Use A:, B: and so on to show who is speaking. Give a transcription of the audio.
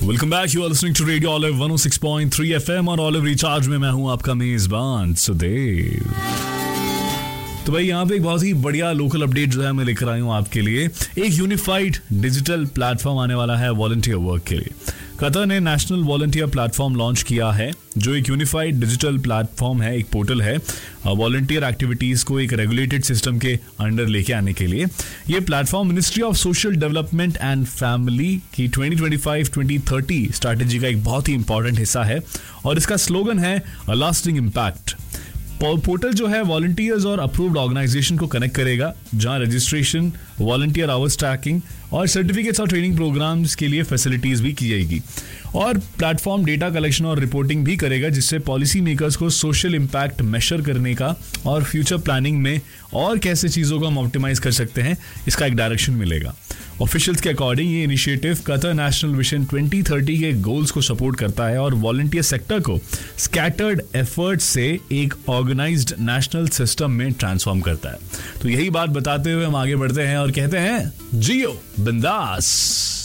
A: Welcome back, you are listening to radio olive 106.3 FM और olive recharge में मैं हूं आपका मेजबान सुदेव। तो भाई यहाँ पे एक बहुत ही बढ़िया लोकल अपडेट जो है मैं लेकर आई हूँ आपके लिए। एक यूनिफाइड डिजिटल प्लेटफॉर्म आने वाला है वॉलंटियर वर्क के लिए। कतर ने नेशनल वॉलंटियर प्लेटफॉर्म लॉन्च किया है, जो एक यूनिफाइड डिजिटल प्लेटफॉर्म है, एक पोर्टल है वॉलंटियर एक्टिविटीज को एक रेगुलेटेड सिस्टम के अंडर लेके आने के लिए। ये platform ministry of social development and family की 2025-2030 स्ट्रैटेजी का एक बहुत ही इंपॉर्टेंट हिस्सा है और इसका स्लोगन है अ लास्टिंग इम्पैक्ट। पोर्टल जो है वॉलंटियर्स और अप्रूव्ड ऑर्गेनाइजेशन को कनेक्ट करेगा, जहां रजिस्ट्रेशन, वॉलंटियर आवर्स ट्रैकिंग और सर्टिफिकेट्स और ट्रेनिंग प्रोग्राम्स के लिए फैसिलिटीज भी की जाएगी। और प्लेटफॉर्म डेटा कलेक्शन और रिपोर्टिंग भी करेगा, जिससे पॉलिसी मेकर्स को सोशल इम्पैक्ट मेजर करने का और फ्यूचर प्लानिंग में और कैसे चीज़ों को हम ऑप्टिमाइज कर सकते हैं, इसका एक डायरेक्शन मिलेगा। ऑफिशियल्स के अकॉर्डिंग ये इनिशिएटिव कतर नेशनल विजन 2030 के गोल्स को सपोर्ट करता है और वॉलंटियर सेक्टर को स्कैटर्ड एफर्ट्स से एक ऑर्गेनाइज्ड नेशनल सिस्टम में ट्रांसफॉर्म करता है। तो यही बात बताते हुए हम आगे बढ़ते हैं और कहते हैं जियो बिंदास।